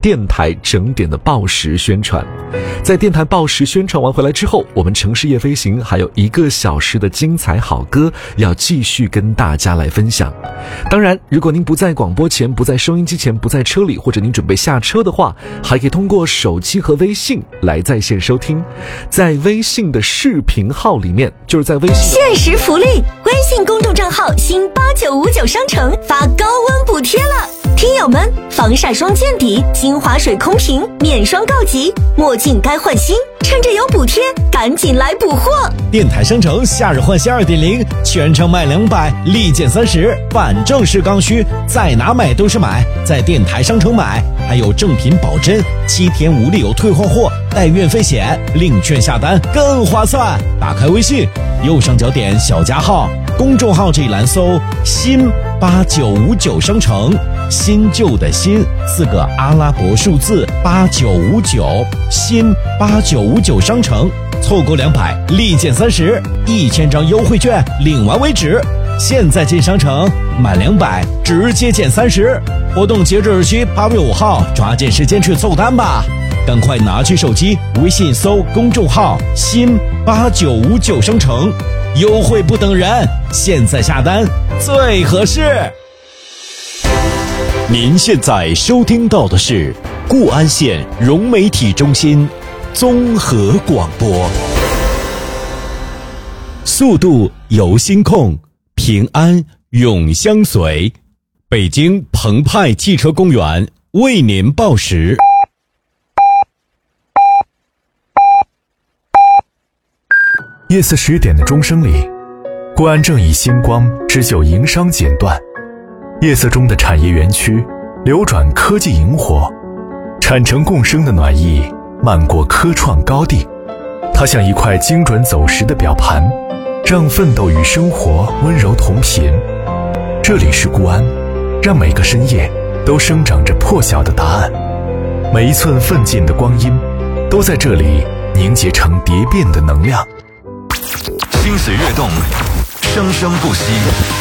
电台整点的报时宣传。在电台报时宣传完回来之后，我们城市夜飞行还有1个小时的精彩好歌要继续跟大家来分享。当然，如果您不在广播前，不在收音机前，不在车里，或者您准备下车的话，还可以通过手机和微信来在线收听。在微信的视频号里面，就是在微信限时福利，微信公众账号新8959商城发高温补贴了，听友们，防晒霜见底，精华水空瓶免霜告急，墨镜该换新，趁着有补贴赶紧来补货。 电台商城夏日换新 2.0 全程卖200，立减30，反正是刚需，在哪买都是买，在电台商城买，还有正品保真，7天无理由退换货，带运费险，领券下单更划算。打开微信，右上角点小加号，公众号这一栏搜新8959商城，新旧的新4个阿拉伯数字8959，新8959商城，凑够200立减30，1000张优惠券领完为止。现在进商城满200直接减30，活动截止日期8月5号，抓紧时间去凑单吧！赶快拿起手机，微信搜公众号新8959商城，优惠不等人，现在下单最合适。您现在收听到的是固安县融媒体中心综合广播。速度由心控，平安永相随。北京澎湃汽车公园为您报时。 夜色10点的钟声里，固安正以星光织就营商剪断。夜色中的产业园区流转科技萤火，产城共生的暖意漫过科创高地。它像一块精准走时的表盘，让奋斗与生活温柔同频。这里是固安，让每个深夜都生长着破晓的答案。每一寸奋进的光阴都在这里凝结成蝶变的能量。 心随跃动，生生不息。